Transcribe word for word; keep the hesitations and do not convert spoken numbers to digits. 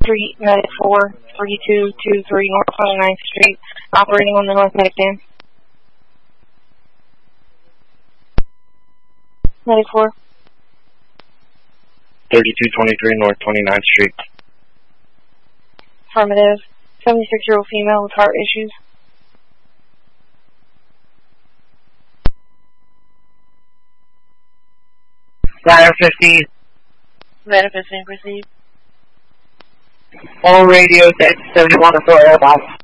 three ninety-four, three two two three North twenty-ninth Street, operating on the North Medic ninety-four. thirty-two twenty-three North twenty-ninth Street. Affirmative. seventy-six-year-old female with heart issues. Ladder fifteen. Manifesting received. All radios at seventy-one or four airbox.